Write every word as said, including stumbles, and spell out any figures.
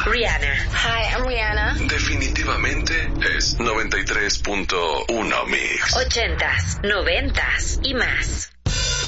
Rihanna. Hi, I'm Rihanna. Definitivamente es noventa y tres punto uno Mix. Ochentas, noventas y más.